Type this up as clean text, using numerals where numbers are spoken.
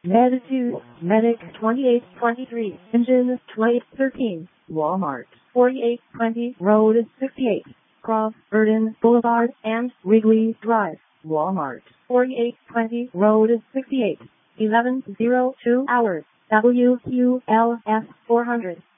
Meditude, Medic 2823, Engine 2813, Walmart 4820, Road 68, Cross Burden Boulevard and Wrigley Drive, Walmart 4820, Road 68, 1102 hours, WQLS 400.